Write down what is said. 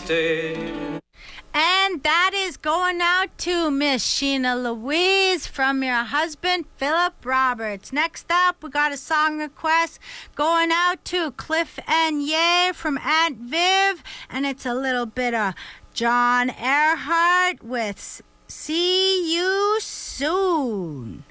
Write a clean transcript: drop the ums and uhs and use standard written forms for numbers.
stay. And that is going out to Miss Sheena Louise from your husband, Philip Roberts. Next up, we got a song request going out to Cliff and Ye from Aunt Viv. And it's a little bit of John Earhart with See You Soon.